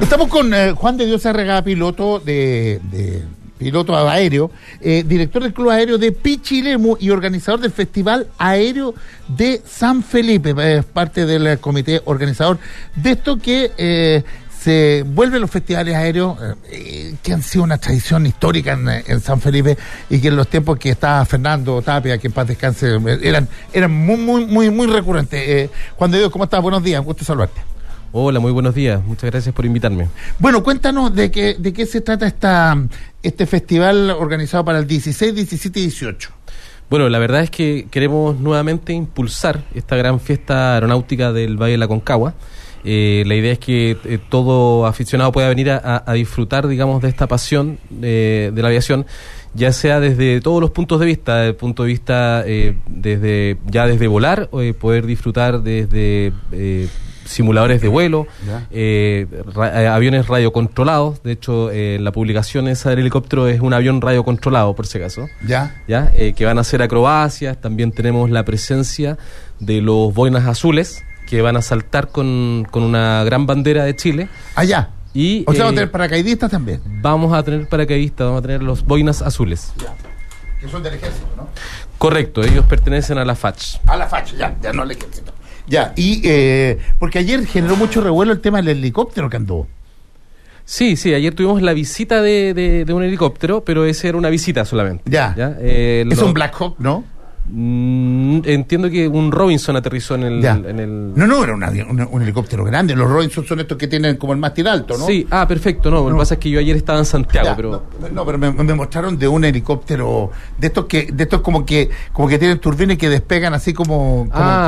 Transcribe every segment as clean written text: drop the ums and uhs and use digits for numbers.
Estamos con Juan de Dios Arregada, piloto piloto aéreo, director del Club Aéreo de Pichilemu y organizador del Festival Aéreo de San Felipe, parte del comité organizador de esto que se vuelven los festivales aéreos que han sido una tradición histórica en San Felipe y que en los tiempos que estaba Fernando Tapia, que en paz descanse, eran muy recurrentes. Juan de Dios, ¿cómo estás? Buenos días, un gusto saludarte. Hola, muy buenos días. Muchas gracias por invitarme. Bueno, cuéntanos de qué se trata este festival organizado para el 16, 17 y 18. Bueno, la verdad es que queremos nuevamente impulsar esta gran fiesta aeronáutica del Valle de la Concagua. La idea es que todo aficionado pueda venir a disfrutar, digamos, de esta pasión de la aviación, ya sea desde todos los puntos de vista, desde el punto de vista desde volar, poder disfrutar desde simuladores de vuelo, aviones radiocontrolados. De hecho, la publicación esa del helicóptero es un avión radiocontrolado, por si acaso. Que van a hacer acrobacias. También tenemos la presencia de los boinas azules, que van a saltar con una gran bandera de Chile. Allá. Y, o sea, vamos a tener paracaidistas también. Vamos a tener paracaidistas, vamos a tener los boinas azules. Que son del ejército, ¿no? Correcto, ellos pertenecen a la FACH. A la FACH, ya no al ejército. Porque ayer generó mucho revuelo el tema del helicóptero que andó. Sí, ayer tuvimos la visita de un helicóptero, pero esa era una visita solamente. Es un Black Hawk, ¿no? Entiendo que un Robinson aterrizó en el... No, era un helicóptero grande. Los Robinson son estos que tienen como el mástil alto, ¿no? Sí, perfecto, lo que pasa es que yo ayer estaba en Santiago, pero... pero me mostraron de un helicóptero, de estos como que tienen turbinas que despegan así como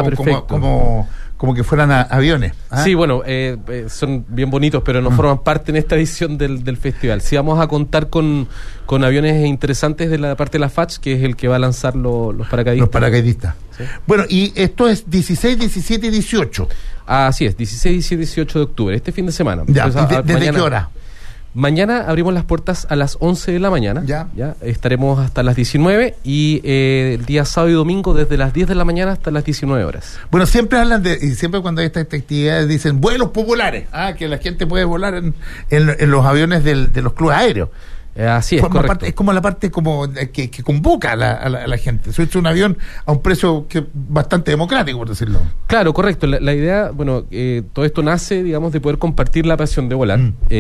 que fueran aviones. Sí, bueno, son bien bonitos, pero no forman parte en esta edición del festival. Sí, vamos a contar con aviones interesantes de la parte de la FACH, que es el que va a lanzar los paracaidistas. Los paracaidistas. ¿Sí? Bueno, y esto es 16, 17 y 18. Así es, 16, 17 y 18 de octubre, este fin de semana. Entonces, ¿desde qué hora? Mañana abrimos las puertas a las 11 de la mañana. Ya estaremos hasta las 19 y el día sábado y domingo desde las 10 de la mañana hasta las 19 horas. Bueno, siempre hablan y siempre cuando hay estas actividades dicen vuelos populares, que la gente puede volar en los aviones de los clubes aéreos. Así es, correcto. Es como la parte que convoca a la gente. Subirse un avión a un precio que bastante democrático, por decirlo. Claro, correcto. La idea, todo esto nace, digamos, de poder compartir la pasión de volar.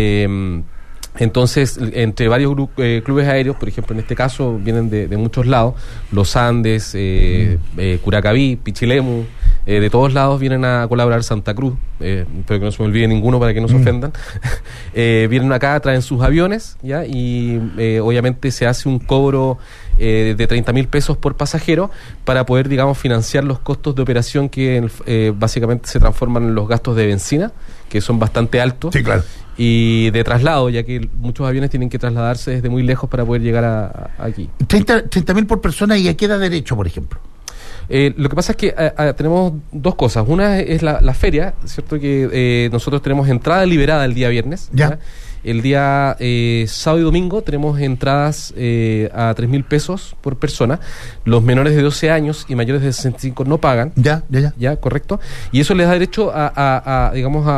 Entonces, entre varios clubes aéreos, por ejemplo, en este caso vienen de muchos lados, los Andes, Curacaví, Pichilemu, de todos lados vienen a colaborar. Santa Cruz, espero que no se me olvide ninguno para que no se ofendan. Vienen acá, traen sus aviones, y obviamente se hace un cobro de 30.000 pesos por pasajero para poder, digamos, financiar los costos de operación que básicamente se transforman en los gastos de benzina, que son bastante altos. Sí, claro. Y de traslado, ya que muchos aviones tienen que trasladarse desde muy lejos para poder llegar aquí. 30.000 por persona, ¿y a qué da derecho, por ejemplo? Lo que pasa es que tenemos dos cosas. Una es la feria, ¿cierto? Que nosotros tenemos entrada liberada el día viernes. ¿Ya? El día sábado y domingo tenemos entradas a 3.000 pesos por persona. Los menores de 12 años y mayores de 65 no pagan. Ya, correcto. Y eso les da derecho a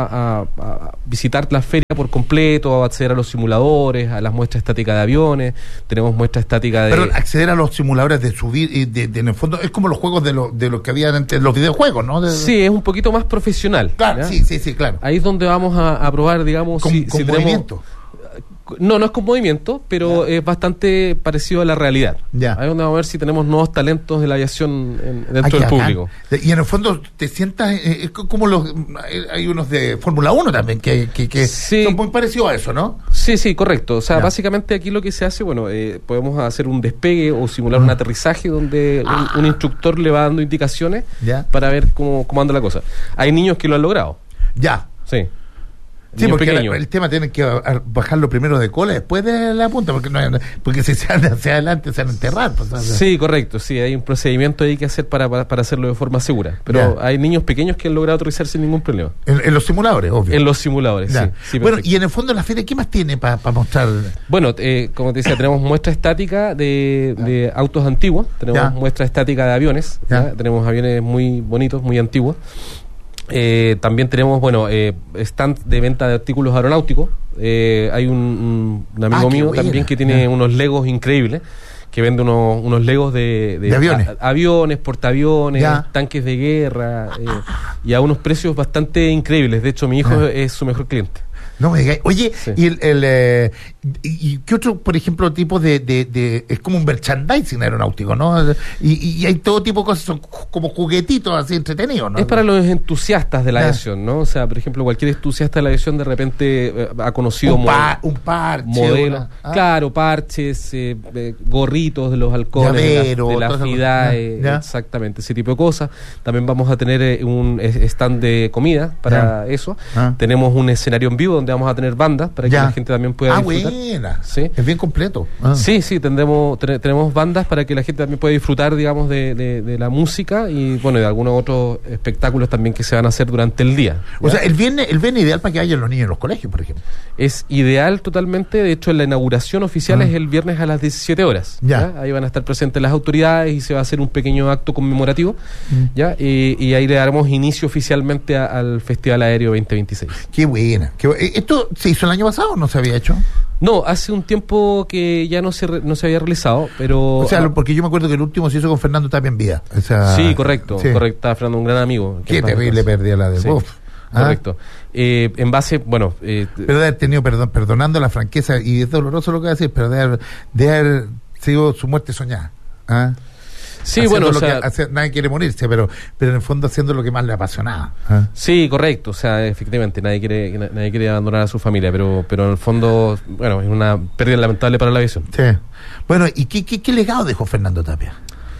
visitar la feria por completo, a acceder a los simuladores, a las muestras estáticas de aviones. Tenemos muestra estática de... Pero acceder a los simuladores de subir, y en el fondo, es como los juegos de los que había antes, los videojuegos, ¿no? Sí, es un poquito más profesional. Claro, sí, claro. Ahí es donde vamos a probar, digamos, con tenemos movimiento. No es con movimiento, pero es bastante parecido a la realidad. Ahí es donde vamos a ver si tenemos nuevos talentos de la aviación dentro del público. Y en el fondo te sientas, es como hay unos de Fórmula 1 también, que son muy parecidos a eso, ¿no? Sí, correcto. O sea, básicamente aquí lo que se hace, podemos hacer un despegue o simular un aterrizaje donde un instructor le va dando indicaciones para ver cómo anda la cosa. Hay niños que lo han logrado. Sí. Sí, porque el tema tiene que bajarlo primero de cola, después de la punta, porque si se anda hacia adelante se van a enterrar. Sí, correcto, sí, hay un procedimiento ahí que hacer para hacerlo de forma segura. Pero hay niños pequeños que han logrado aterrizar sin ningún problema. En los simuladores, obvio. En los simuladores, sí. Bueno, y en el fondo la feria, ¿qué más tiene para mostrar? Bueno, como te decía, tenemos muestra estática de autos antiguos, tenemos muestra estática de aviones, tenemos aviones muy bonitos, muy antiguos. También tenemos, stand de venta de artículos aeronáuticos. Hay un amigo mío también que tiene unos Legos increíbles, que vende unos Legos de aviones, aviones, portaaviones, tanques de guerra, y a unos precios bastante increíbles. De hecho, mi hijo es su mejor cliente. No me digáis. Oye, sí. ¿Y qué otro, por ejemplo, tipo de es como un merchandising aeronáutico, ¿no? Y hay todo tipo de cosas, son como juguetitos así entretenidos, ¿no? Es para los entusiastas de la aviación, ¿no? O sea, por ejemplo, cualquier entusiasta de la aviación de repente ha conocido un parche, modelos, claro, parches, gorritos de los halcones, llavero, de la FIDAE, exactamente, ese tipo de cosas. También vamos a tener un stand de comida para eso. Tenemos un escenario en vivo donde vamos a tener bandas para que la gente también pueda disfrutar. Buena. ¿Sí? Es bien completo. Sí, tenemos bandas para que la gente también pueda disfrutar, digamos, de la música y, de algunos otros espectáculos también que se van a hacer durante el día. ¿Ya? O sea, el viernes ideal para que vayan los niños en los colegios, por ejemplo. Es ideal totalmente. De hecho, la inauguración oficial es el viernes a las 17 horas. ¿Ya? Ahí van a estar presentes las autoridades y se va a hacer un pequeño acto conmemorativo. ¿Ya? Y ahí le daremos inicio oficialmente al Festival Aéreo 2026. Qué buena. ¿Esto se hizo el año pasado o no se había hecho? No, hace un tiempo que ya no se había realizado, pero... O sea, porque yo me acuerdo que el último se hizo con Fernando Tapia en vida. O sea, sí, correcto. Estaba Fernando, un gran amigo. Qué terrible pérdida la de Wolf. Correcto. En base, pero de haber tenido, perdonando la franqueza, y es doloroso lo que voy a decir, pero de haber sido su muerte soñada. Sí, nadie quiere morirse, pero en el fondo haciendo lo que más le apasionaba. Sí, correcto, o sea, efectivamente, nadie quiere abandonar a su familia, pero en el fondo, es una pérdida lamentable para la aviación. Sí. Bueno, ¿y qué legado dejó Fernando Tapia?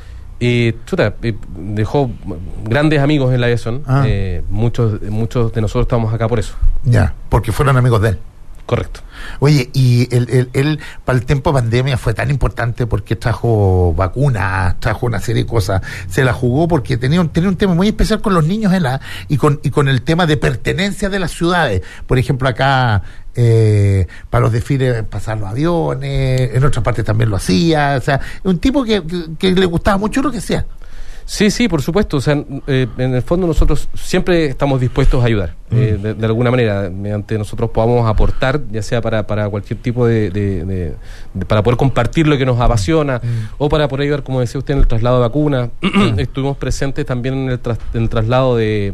Dejó grandes amigos en la aviación. Muchos de nosotros estamos acá por eso. Ya, porque fueron amigos de él. Correcto. Oye, y él para el tiempo de pandemia fue tan importante porque trajo vacunas, trajo una serie de cosas, se la jugó porque tenía un tema muy especial con los niños y con el tema de pertenencia de las ciudades. Por ejemplo, acá para los desfiles pasar los aviones, en otras partes también lo hacía, o sea, un tipo que le gustaba mucho lo que hacía. Sí, por supuesto. O sea, en el fondo nosotros siempre estamos dispuestos a ayudar, de alguna manera, mediante nosotros podamos aportar, ya sea para cualquier tipo de para poder compartir lo que nos apasiona, o para poder ayudar, como decía usted, en el traslado de vacunas. Estuvimos presentes también en el traslado de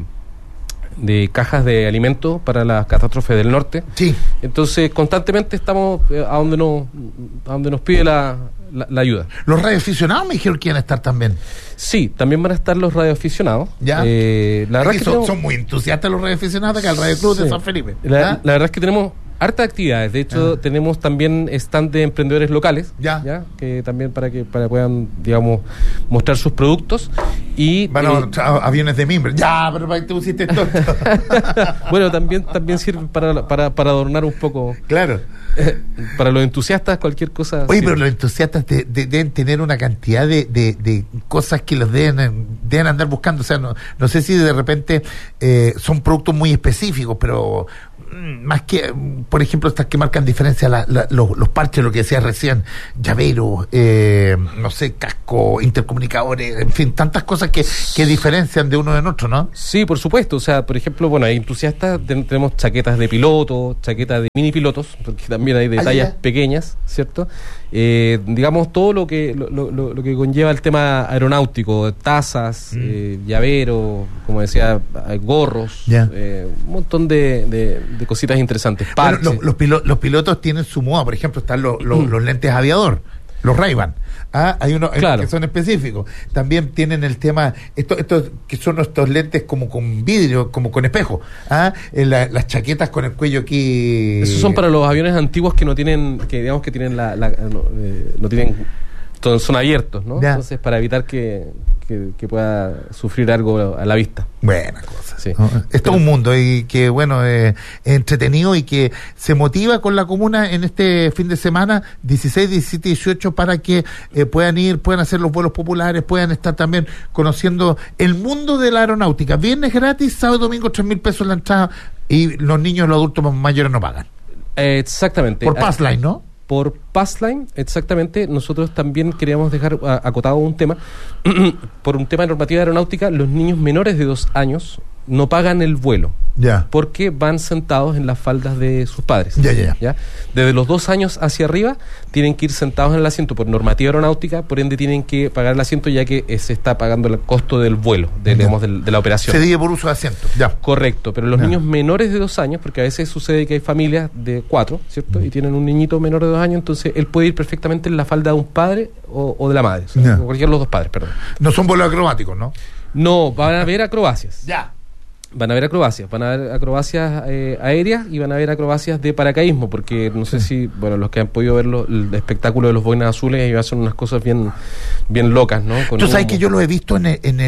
cajas de alimentos para las catástrofes del norte. Sí. Entonces, constantemente estamos a donde nos pide la ayuda. Los radioaficionados me dijeron que iban a estar también. Sí, también van a estar los radioaficionados. Ya. La verdad que son muy entusiastas los radioaficionados acá, el Radio Club de San Felipe. La verdad es que tenemos hartas actividades. De hecho, tenemos también stand de emprendedores locales, ¿ya? Que también para puedan, digamos, mostrar sus productos. Y aviones de mimbre. Ya, pero para que te pusiste todo. Bueno, también sirven para adornar un poco. Claro. Para los entusiastas, cualquier cosa. Oye, pero los entusiastas deben tener una cantidad de cosas que los deben andar buscando. O sea, no sé si de repente son productos muy específicos, pero más que, por ejemplo, estas que marcan diferencia, los parches, lo que decías recién, llaveros, no sé, casco, intercomunicadores, en fin, tantas cosas que diferencian de uno de otro, ¿no? Sí, por supuesto. O sea, por ejemplo, hay entusiastas, tenemos chaquetas de piloto, chaquetas de mini pilotos, porque también hay de tallas pequeñas, ¿cierto? Digamos, todo lo que conlleva el tema aeronáutico, tazas, llaveros, como decía, gorros, un montón de cositas interesantes. Bueno, los pilotos tienen su moda, por ejemplo, están los lentes aviador, los Ray-Ban. Hay unos que son específicos. También tienen el tema, estos que son estos lentes como con vidrio, como con espejo. Las chaquetas con el cuello aquí. Esos son para los aviones antiguos que no tienen, no tienen, son abiertos, ¿no? Entonces, para evitar que pueda sufrir algo a la vista. Buena cosa. Sí. Es todo un mundo y que, es entretenido y que se motiva con la comuna en este fin de semana, 16, 17 y 18, para que puedan hacer los vuelos populares, puedan estar también conociendo el mundo de la aeronáutica. Viernes gratis, sábado y domingo 3,000 pesos la entrada, y los niños y los adultos mayores no pagan. Exactamente. Por Passline, ¿no? Por Passline, exactamente. Nosotros también queríamos dejar acotado un tema. por un tema de normativa aeronáutica, los niños menores de 2 años no pagan el vuelo. Ya. Porque van sentados en las faldas de sus padres. Ya. Desde los 2 años hacia arriba tienen que ir sentados en el asiento por normativa aeronáutica, por ende tienen que pagar el asiento, ya que se está pagando el costo del vuelo, digamos, de la operación. Se divide por uso de asiento. Ya. Correcto, pero los niños menores de 2 años, porque a veces sucede que hay familias de 4, ¿cierto? Y tienen un niñito menor de 2 años, entonces él puede ir perfectamente en la falda de un padre o de la madre, o sea, cualquiera de los dos padres, perdón. No son vuelos acrobáticos, ¿no? No, van a haber acrobacias. Ya. Van a haber acrobacias aéreas y van a haber acrobacias de paracaidismo, porque no sé si, bueno, los que han podido ver el espectáculo de los boinas azules, ellos hacen unas cosas bien locas, ¿no? Tú sabes que yo lo he visto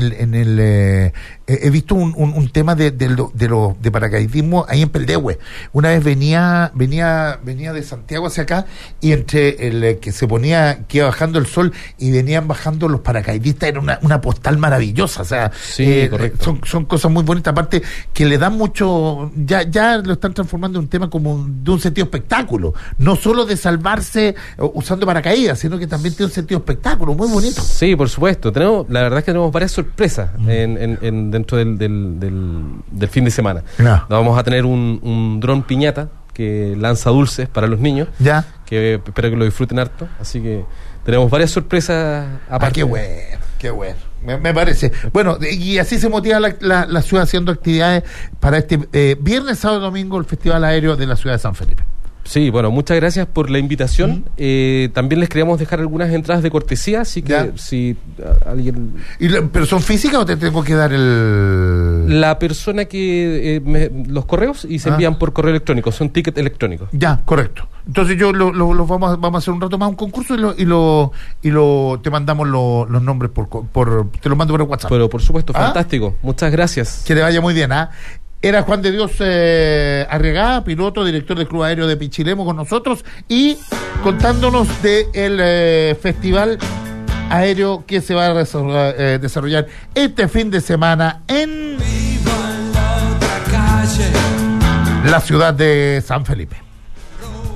he visto un tema de paracaidismo ahí en Peldehue. Una vez venía de Santiago hacia acá, y entre el que se ponía, que iba bajando el sol y venían bajando los paracaidistas, era una postal maravillosa, o sea, sí, correcto. Son cosas muy bonitas, aparte que le dan mucho, ya lo están transformando en un tema como de un sentido espectáculo, no solo de salvarse usando paracaídas, sino que también tiene un sentido espectáculo muy bonito. Sí, por supuesto. La verdad es que tenemos varias sorpresas dentro del fin de semana. Vamos a tener un dron piñata que lanza dulces para los niños, que espero que lo disfruten harto, así que tenemos varias sorpresas aparte. Qué bueno. Me parece. Bueno, y así se motiva la ciudad haciendo actividades para este viernes, sábado y domingo, el Festival Aéreo de la ciudad de San Felipe. Sí, bueno, muchas gracias por la invitación. También les queríamos dejar algunas entradas de cortesía, así que si alguien... ¿Pero son físicas o te tengo que dar la persona que... los correos y se envían por correo electrónico, son tickets electrónicos. Ya, correcto. Entonces yo vamos a hacer un rato más un concurso y te mandamos los nombres te los mando por WhatsApp. Pero por supuesto, fantástico. Muchas gracias. Que te vaya muy bien, Era Juan de Dios Arriagada, piloto, director del Club Aéreo de Pichilemu, con nosotros y contándonos del Festival Aéreo que se va a desarrollar este fin de semana en la ciudad de San Felipe.